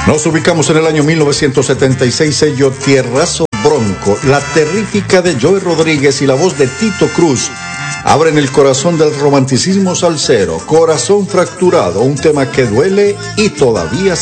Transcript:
Nos ubicamos en el año 1976, sello Tierrazo Bronco, la terrífica de Joey Rodríguez y la voz de Tito Cruz. Abren el corazón del romanticismo salsero, Corazón Fracturado, un tema que duele y todavía